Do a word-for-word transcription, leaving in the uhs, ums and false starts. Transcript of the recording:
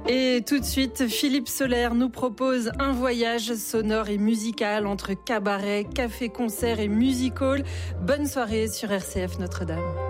Et tout de suite, Philippe Soler nous propose un voyage sonore et musical entre cabaret, café-concert et music hall. Bonne soirée sur R C F Notre-Dame.